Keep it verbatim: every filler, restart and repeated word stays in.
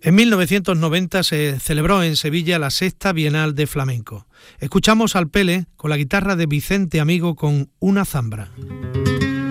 En mil novecientos noventa se celebró en Sevilla la sexta Bienal de Flamenco. Escuchamos al Pele con la guitarra de Vicente Amigo con Una zambra.